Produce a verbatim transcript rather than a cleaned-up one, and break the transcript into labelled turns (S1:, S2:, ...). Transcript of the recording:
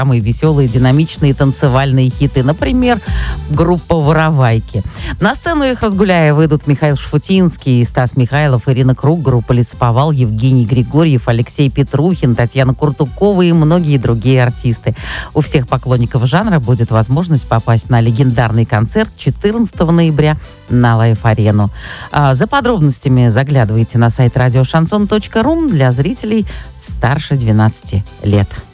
S1: самые веселые, динамичные танцевальные хиты. Например, группа «Воровайки». На сцену их разгуляя выйдут Михаил Шафутинский, Стас Михайлов, Ирина Круг, группа «Лесоповал», Евгений Григорьев, Алексей Петрухин, Татьяна Куртукова и многие другие артисты. У всех поклонников жанра будет возможность попасть на легендарный концерт четырнадцатого ноября на Лайф-арену. А за подробностями заглядывайте на сайт радио шансон точка ру для зрителей старше двенадцати лет.